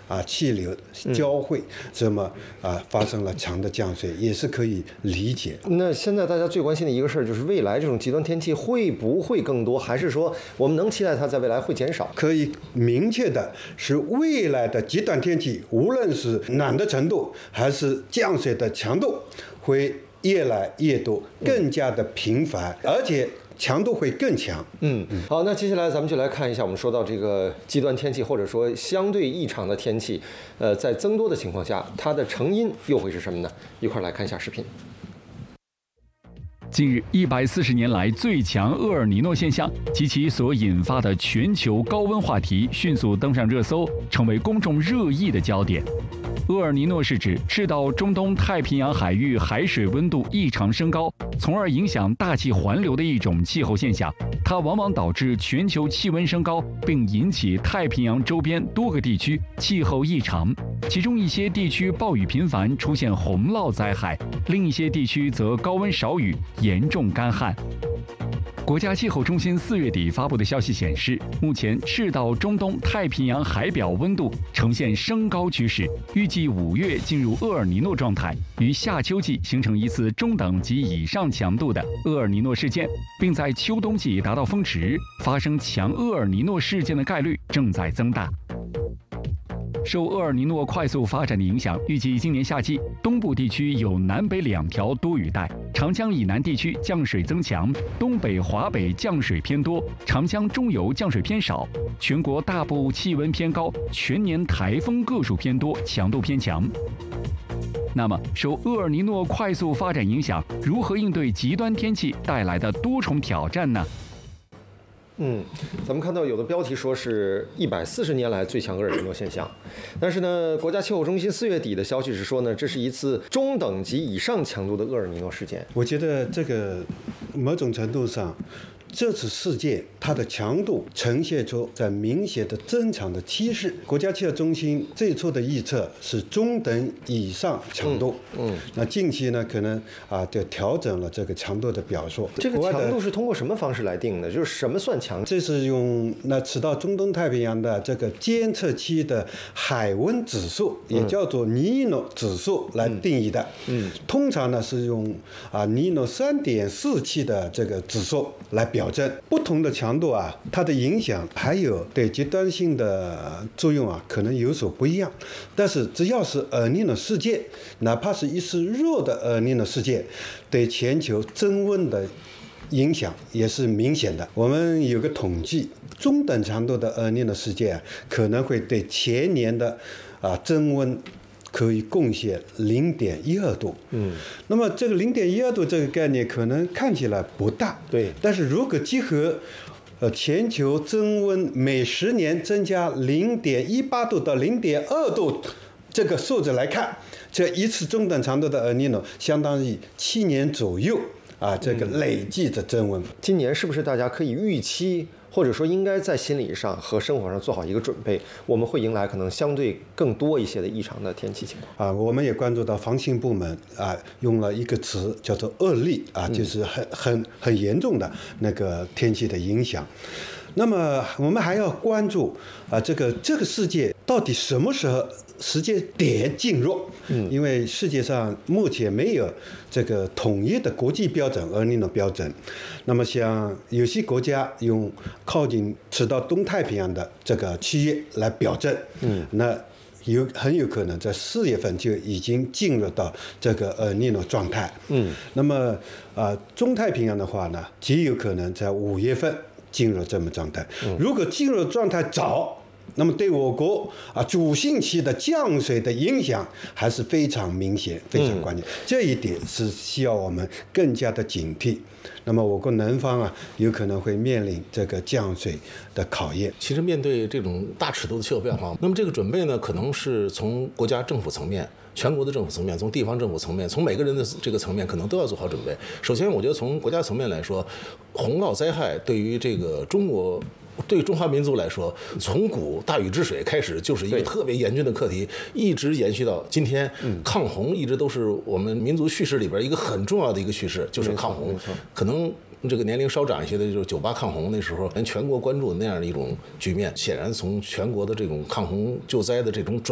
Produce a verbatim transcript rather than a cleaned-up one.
啊气流交汇，这么啊发生了强的降水，也是可以理解。 那现在大家最关心的一个事儿就是未来这种极端天气会不会更多，还是说我们能期待它在未来会减少？ 可以明确的是，未来的极端天气，无论是暖的程度还是降水的强度，会越来越多，更加的频繁，而且强度会更强。 嗯，好，那接下来咱们就来看一下，我们说到这个极端天气或者说相对异常的天气，呃，在增多的情况下，它的成因又会是什么呢？一块儿来看一下视频。 近日，一百四十年来最强厄尔尼诺现象及其所引发的全球高温话题迅速登上热搜，成为公众热议的焦点。厄尔尼诺是指赤道中东太平洋海域海水温度异常升高，从而影响大气环流的一种气候现象。它往往导致全球气温升高，并引起太平洋周边多个地区气候异常，其中一些地区暴雨频繁，出现洪涝灾害；另一些地区则高温少雨，严重干旱。国家气候中心四月底发布的消息显示，目前赤道中东太平洋海表温度呈现升高趋势，预计五月进入厄尔尼诺状态，于夏秋季形成一次中等及以上强度的厄尔尼诺事件，并在秋冬季达到峰值，发生强厄尔尼诺事件的概率正在增大。受厄尔尼诺快速发展的影响，预计今年夏季东部地区有南北两条多雨带，长江以南地区降水增强，东北、华北降水偏多，长江中游降水偏少。全国大部气温偏高，全年台风个数偏多，强度偏强。那么，受厄尔尼诺快速发展影响，如何应对极端天气带来的多重挑战呢？ 嗯，咱们看到有的标题说是一百四十年来最强厄尔尼诺现象，但是呢，国家气候中心四月底的消息是说呢，这是一次中等级以上强度的厄尔尼诺事件。 我觉得这个某种程度上，这次事件它的强度呈现出在明显的增长的趋势。国家气象中心最初的预测是中等以上强度，嗯，嗯那近期呢可能啊就调整了这个强度的表述。 这个强度是通过什么方式来定的？就是什么算强？ 这是用那赤道中东太平洋的这个监测区的海温指数，也叫做尼诺指数来定义的。嗯，通常呢是用啊尼诺三点四七的这个指数来表。不同的强度啊，它的影响还有对极端性的作用啊，可能有所不一样。但是只要是厄尔尼诺事件，哪怕是一次弱的厄尔尼诺事件，对全球增温的影响也是明显的。我们有个统计，中等强度的厄尔尼诺事件啊，可能会对全年的啊增温可以贡献零点一二度，嗯，那么这个零点一二度这个概念可能看起来不大， 对， 但是如果结合，呃，全球增温每十年增加零点一八度到零点二度这个数字来看，这一次中等强度的厄尔尼诺相当于七年左右啊，这个累计的增温。 今年是不是大家可以预期？或者说应该在心理上和生活上做好一个准备，我们会迎来可能相对更多一些的异常的天气情况啊。我们也关注到防汛部门啊用了一个词叫做恶劣啊，就是很很很严重的那个天气的影响。那么我们还要关注啊，这个这个世界到底什么时候时间点进入？嗯，因为世界上目前没有这个统一的国际标准厄尔尼诺标准。那么像有些国家用靠近赤道东太平洋的这个区域来表征，嗯，那有很有可能在四月份就已经进入到这个厄尔尼诺状态。嗯，那么啊、呃，中太平洋的话呢，极有可能在五月份进入这么状态。如果进入状态早，那么对我国啊主汛期的降水的影响还是非常明显、非常关键。嗯、这一点是需要我们更加的警惕。那么我国南方啊，有可能会面临这个降水的考验。 其实面对这种大尺度的气候变化，那么这个准备呢，可能是从国家政府层面、全国的政府层面、从地方政府层面、从每个人的这个层面，可能都要做好准备。首先，我觉得从国家层面来说，洪涝灾害对于这个中国。对中华民族来说，从古大禹治水开始就是一个特别严峻的课题，一直延续到今天。抗洪一直都是我们民族叙事里边一个很重要的一个叙事，就是抗洪。可能这个年龄稍长一些的，就是九八抗洪那时候，全国关注的那样的一种局面，显然从全国的这种抗洪救灾的这种转